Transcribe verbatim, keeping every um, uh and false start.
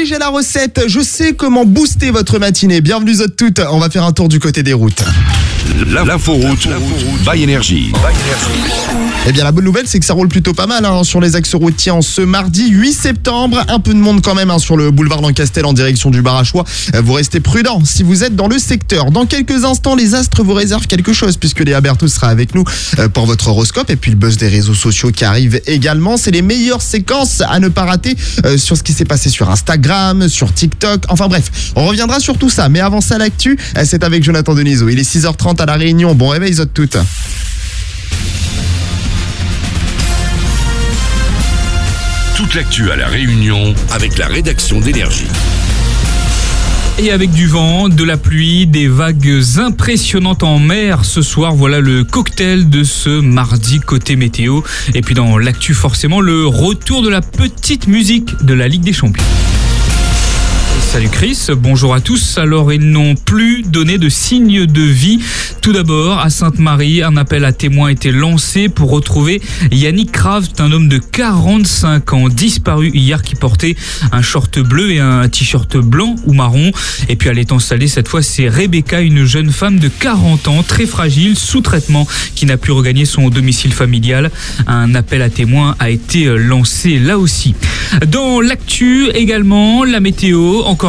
j'ai la recette, je sais comment booster votre matinée. Bienvenue à toutes, on va faire un tour du côté des routes. L'inforoute by Énergie. Eh bien la bonne nouvelle c'est que ça roule plutôt pas mal hein, sur les axes routiers en ce mardi huit septembre. Un peu de monde quand même hein, sur le boulevard Lancastel en direction du Barachois. Euh, vous restez prudents si vous êtes dans le secteur. Dans quelques instants les astres vous réservent quelque chose puisque Léa Berthaud sera avec nous euh, pour votre horoscope. Et puis le buzz des réseaux sociaux qui arrive également. C'est les meilleures séquences à ne pas rater euh, sur ce qui s'est passé sur Instagram, sur TikTok. Enfin bref, on reviendra sur tout ça. Mais avant ça l'actu, euh, c'est avec Jonathan Denisot. Il est six heures trente à La Réunion. Bon réveil zot toutes. Toute l'actu à La Réunion avec la rédaction d'Énergie. Et avec du vent, de la pluie, des vagues impressionnantes en mer ce soir, voilà le cocktail de ce mardi côté météo. Et puis dans l'actu forcément, le retour de la petite musique de la Ligue des Champions. Salut Chris, bonjour à tous. Alors ils n'ont plus donné de signe de vie. Tout d'abord, à Sainte-Marie, un appel à témoins a été lancé pour retrouver Yannick Kraft, un homme de quarante-cinq ans, disparu hier qui portait un short bleu et un t-shirt blanc ou marron. Et puis elle est installée cette fois, c'est Rebecca, une jeune femme de quarante ans, très fragile, sous traitement, qui n'a plus regagné son domicile familial. Un appel à témoins a été lancé là aussi. Dans l'actu également, la météo, encore